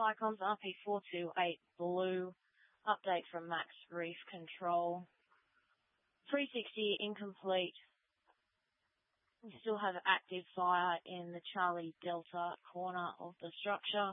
Icons RP428 Blue. Update from Max Reef Control. 360 incomplete. We still have active fire in the Charlie Delta corner of the structure.